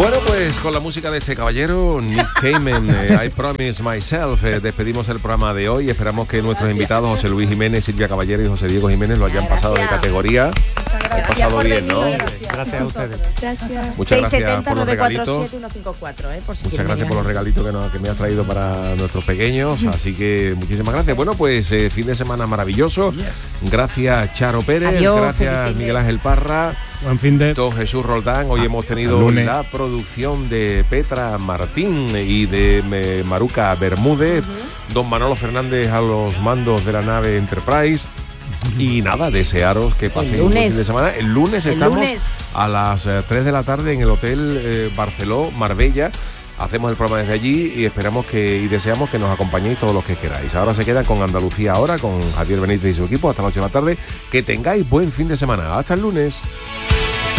Bueno, pues con la música de este caballero, Nick Cayman, I Promise Myself, despedimos el programa de hoy. Esperamos que nuestros invitados, José Luis Jiménez, Silvia Caballero y José Diego Jiménez, lo hayan pasado de categoría. He pasado bien, ¿no? Gracias a ustedes. Gracias. Muchas gracias por los regalitos. 670-947-154, por si Muchas gracias por los regalitos que me has traído para nuestros pequeños. Así que muchísimas gracias. Bueno, pues fin de semana maravilloso. Gracias, Charo Pérez. Adiós, gracias, Miguel Ángel Parra. Buen fin de... Don Jesús Roldán. Hoy hemos tenido la producción de Petra Martín y de Maruca Bermúdez. Don Manolo Fernández a los mandos de la nave Enterprise. Y nada, desearos que paséis un buen fin de semana. El lunes estamos a las 3 de la tarde en el Hotel Barceló, Marbella. Hacemos el programa desde allí y esperamos y deseamos que nos acompañéis todos los que queráis. Ahora se quedan con Andalucía Ahora, con Javier Benítez y su equipo, hasta las 8 de la tarde. Que tengáis buen fin de semana. Hasta el lunes.